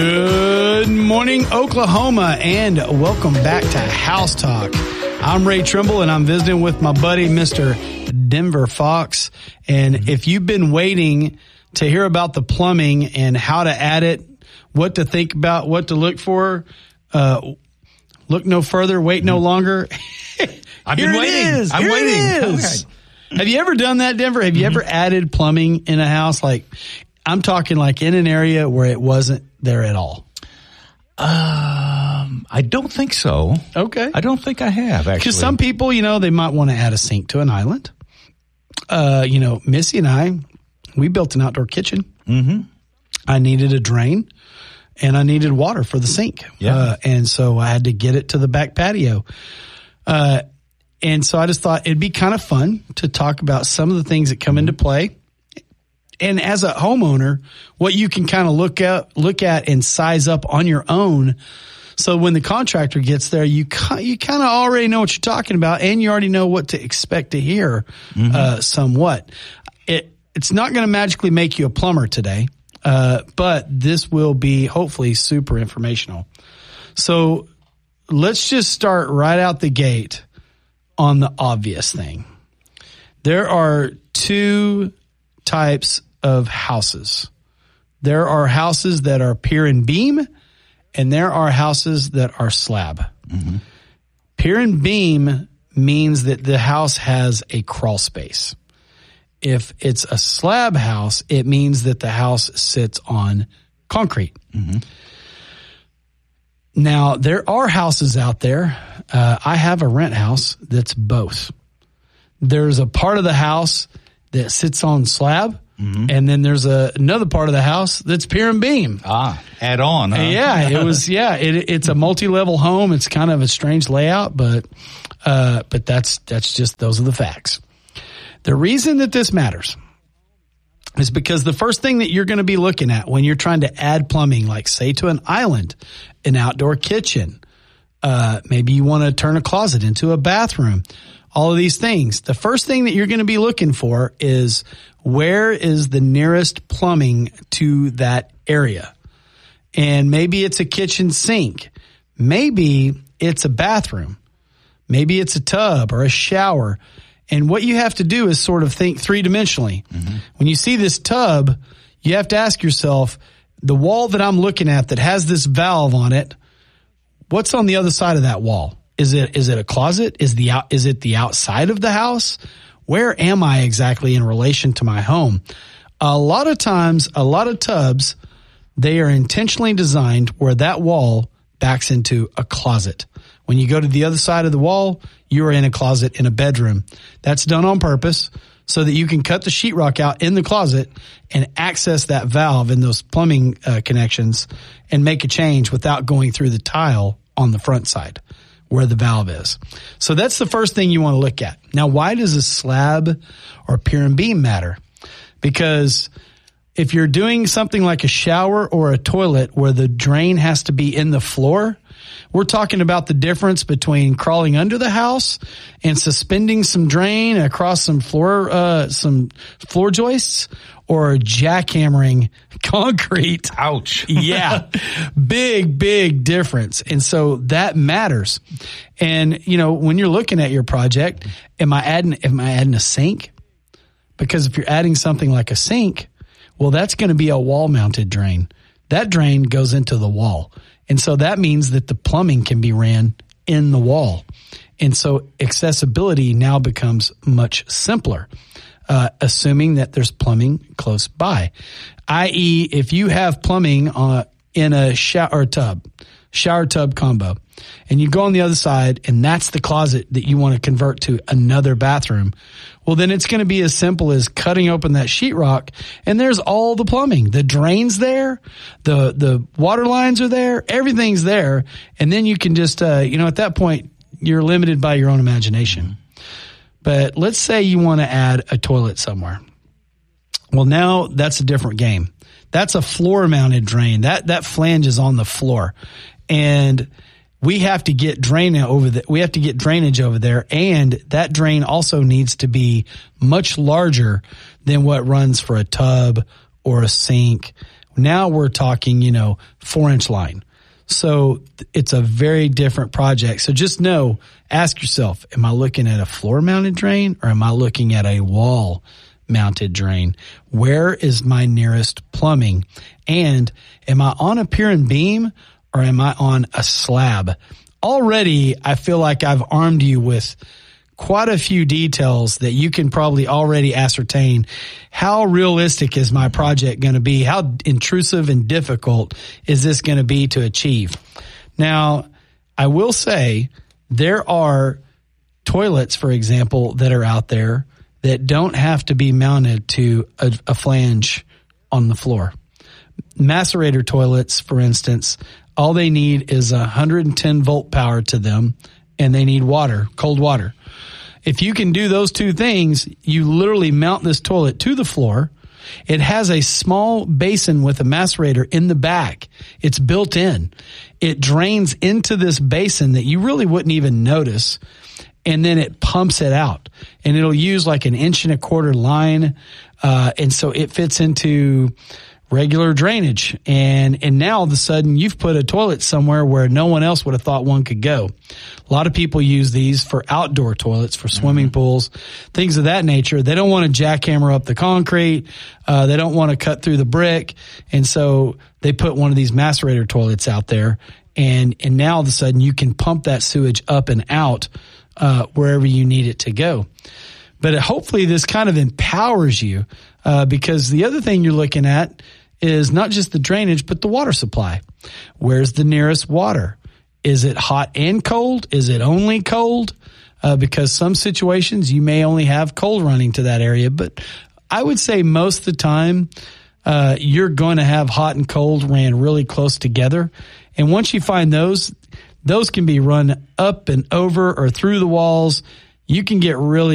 Good morning, Oklahoma, and welcome back to House Talk. I'm Ray Trimble, and I'm visiting with my buddy, Mr. Denver Fox. And if you've been waiting to hear about the plumbing and how to add it, what to think about, what to look for, look no further, wait no longer. I've been waiting. I'm waiting. Okay. Have you ever done that, Denver? Have you ever added plumbing in a house? Like, I'm talking like in an area where it wasn't there at all. I don't think so. Okay. I don't think I have, actually. Because some people, they might want to add a sink to an island. Missy and I, we built an outdoor kitchen. Mm-hmm. I needed a drain and I needed water for the sink. Yeah. And so I had to get it to the back patio. And so I just thought it'd be kind of fun to talk about some of the things that come into play. And as a homeowner, what you can kind of look at and size up on your own. So when the contractor gets there, you kind of already know what you're talking about, and you already know what to expect to hear, somewhat. It's not going to magically make you a plumber today, but this will be hopefully super informational. So let's just start right out the gate on the obvious thing. There are two types of houses. There are houses that are pier and beam, and there are houses that are slab. Mm-hmm. Pier and beam means that the house has a crawl space. If it's a slab house, it means that the house sits on concrete. Mm-hmm. Now, there are houses out there. I have a rent house that's both. There's a part of the house that sits on slab, and then there's another part of the house that's pier and beam. Add on. Huh? Yeah, it's a multi-level home. It's kind of a strange layout, but that's just, those are the facts. The reason that this matters is because the first thing that you're going to be looking at when you're trying to add plumbing, like say to an island, an outdoor kitchen, maybe you want to turn a closet into a bathroom, all of these things. The first thing that you're going to be looking for is where is the nearest plumbing to that area? And maybe it's a kitchen sink. Maybe it's a bathroom. Maybe it's a tub or a shower. And what you have to do is sort of think three-dimensionally. Mm-hmm. When you see this tub, you have to ask yourself, the wall that I'm looking at that has this valve on it, what's on the other side of that wall? Is it a closet? Is it the outside of the house? Where am I exactly in relation to my home? A lot of times, a lot of tubs, they are intentionally designed where that wall backs into a closet. When you go to the other side of the wall, you are in a closet in a bedroom. That's done on purpose so that you can cut the sheetrock out in the closet and access that valve and those plumbing connections and make a change without going through the tile on the front side where the valve is. So that's the first thing you want to look at. Now, why does a slab or pier and beam matter? Because if you're doing something like a shower or a toilet where the drain has to be in the floor, we're talking about the difference between crawling under the house and suspending some drain across some floor joists or jackhammering concrete. Ouch. Yeah. Big difference. And so that matters. And, when you're looking at your project, am I adding a sink? Because if you're adding something like a sink, well, that's going to be a wall mounted drain. That drain goes into the wall. And so that means that the plumbing can be ran in the wall. And so accessibility now becomes much simpler, assuming that there's plumbing close by. I.e., if you have plumbing in a shower tub combo, and you go on the other side and that's the closet that you want to convert to another bathroom, well, then it's going to be as simple as cutting open that sheetrock and there's all the plumbing. The drain's there, the water lines are there, everything's there. And then you can just, at that point, you're limited by your own imagination. But let's say you want to add a toilet somewhere. Well, now that's a different game. That's a floor mounted drain. That flange is on the floor. And we have to get drainage over there, and that drain also needs to be much larger than what runs for a tub or a sink Now we're talking, 4-inch line. So it's a very different project. So just ask yourself, am I looking at a floor mounted drain or am I looking at a wall mounted drain? Where is my nearest plumbing? And am I on a pier and beam or am I on a slab? Already, I feel like I've armed you with quite a few details that you can probably already ascertain how realistic is my project going to be? How intrusive and difficult is this going to be to achieve? Now, I will say there are toilets, for example, that are out there that don't have to be mounted to a flange on the floor. Macerator toilets, for instance, all they need is 110 volt power to them, and they need water, cold water. If you can do those two things, you literally mount this toilet to the floor. It has a small basin with a macerator in the back. It's built in. It drains into this basin that you really wouldn't even notice, and then it pumps it out. And it'll use like an 1.25 inch line, and so it fits into regular drainage. And now all of a sudden you've put a toilet somewhere where no one else would have thought one could go. A lot of people use these for outdoor toilets, for swimming pools, things of that nature. They don't want to jackhammer up the concrete. They don't want to cut through the brick. And so they put one of these macerator toilets out there. And now all of a sudden you can pump that sewage up and out, wherever you need it to go. But hopefully this kind of empowers you, because the other thing you're looking at is not just the drainage, but the water supply. Where's the nearest water? Is it hot and cold? Is it only cold? Because some situations you may only have cold running to that area, but I would say most of the time, you're going to have hot and cold ran really close together. And once you find those can be run up and over or through the walls. You can get really